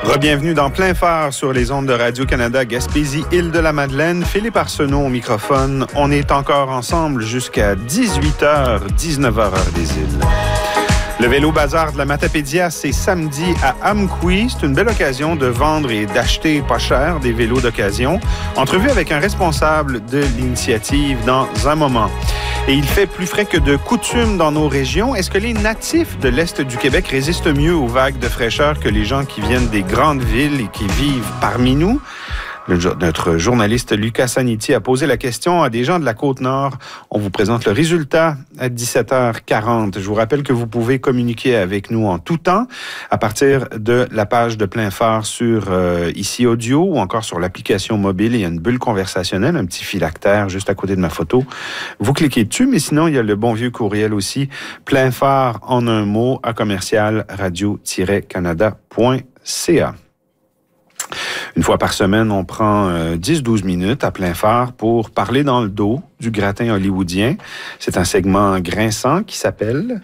Bienvenue dans Plein Phare sur les ondes de Radio-Canada Gaspésie, Île-de-la-Madeleine. Philippe Arsenault au microphone. On est encore ensemble jusqu'à 18h, 19h heure des îles. Le vélo bazar de la Matapédia, c'est samedi à Amqui. C'est une belle occasion de vendre et d'acheter pas cher des vélos d'occasion. Entrevue avec un responsable de l'initiative dans un moment. Et il fait plus frais que de coutume dans nos régions. Est-ce que les natifs de l'Est du Québec résistent mieux aux vagues de fraîcheur que les gens qui viennent des grandes villes et qui vivent parmi nous? Notre journaliste Lucas Saniti a posé la question à des gens de la Côte-Nord. On vous présente le résultat à 17h40. Je vous rappelle que vous pouvez communiquer avec nous en tout temps à partir de la page de Plein Phare sur ici audio ou encore sur l'application mobile. Il y a une bulle conversationnelle, un petit phylactère juste à côté de ma photo. Vous cliquez dessus, mais sinon, il y a le bon vieux courriel aussi. Plein Phare en un mot à commercial radio-canada.ca. Une fois par semaine, on prend 10-12 minutes à Plein Phare pour parler dans le dos du gratin hollywoodien. C'est un segment grinçant qui s'appelle...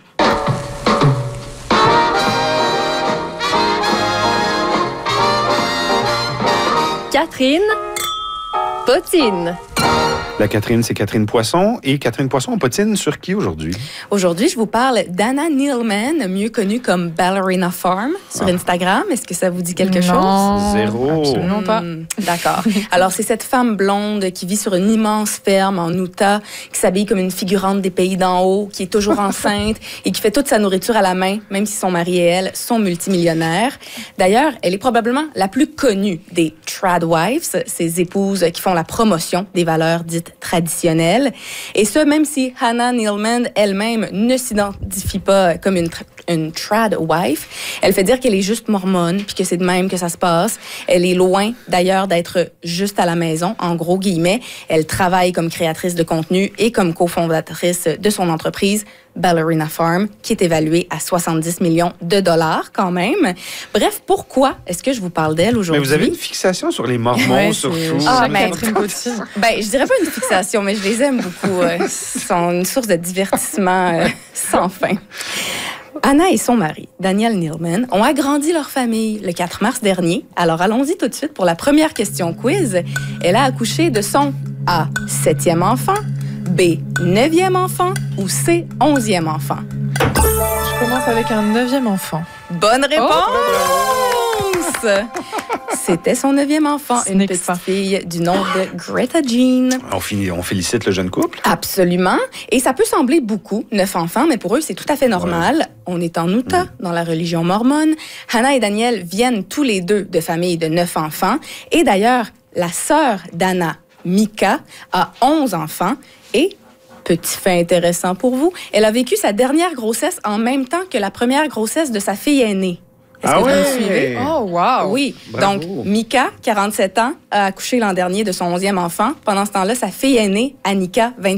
Catherine Potine. La Catherine, c'est Catherine Poisson. Et Catherine Poisson, on potine sur qui aujourd'hui? Aujourd'hui, je vous parle d'Anna Neilman, mieux connue comme Ballerina Farm sur Instagram. Est-ce que ça vous dit quelque chose? Zéro. Absolument pas. D'accord. Alors, c'est cette femme blonde qui vit sur une immense ferme en Utah, qui s'habille comme une figurante des pays d'en haut, qui est toujours enceinte et qui fait toute sa nourriture à la main, même si son mari et elle sont multimillionnaires. D'ailleurs, elle est probablement la plus connue des tradwives, ces épouses qui font la promotion des valeurs dites traditionnelles. Et ce, même si Hannah Neilman elle-même ne s'identifie pas comme une tradwife, elle fait dire qu'elle est juste mormone, puis que c'est de même que ça se passe. Elle est loin, d'ailleurs, d'être juste à la maison, en gros guillemets. Elle travaille comme créatrice de contenu et comme cofondatrice de son entreprise Ballerina Farm, qui est évaluée à 70 millions de dollars quand même. Bref, pourquoi est-ce que je vous parle d'elle aujourd'hui? Mais vous avez une fixation sur les Mormons, surtout. Catherine Potine. Je dirais pas une fixation, mais je les aime beaucoup. Ils sont une source de divertissement sans fin. Anna et son mari, Daniel Neilman, ont agrandi leur famille le 4 mars dernier. Alors, allons-y tout de suite pour la première question quiz. Elle a accouché de son A, 7e enfant, B, 9e enfant ou C, 11e enfant? Je commence avec un 9e enfant. Bonne réponse! C'était son 9e enfant, une petite fille du nom de Greta Jean. On félicite le jeune couple. Absolument. Et ça peut sembler beaucoup, 9 enfants, mais pour eux, c'est tout à fait normal. Ouais. On est en Utah, dans la religion mormone. Hannah et Daniel viennent tous les deux de familles de 9 enfants. Et d'ailleurs, la sœur d'Anna, Mika, a 11 enfants. Et, petit fait intéressant pour vous, elle a vécu sa dernière grossesse en même temps que la première grossesse de sa fille aînée. Est-ce que vous me suivez? Oh, wow! Oui. Bravo. Donc, Mika, 47 ans, a accouché l'an dernier de son 11e enfant. Pendant ce temps-là, sa fille aînée, Annika,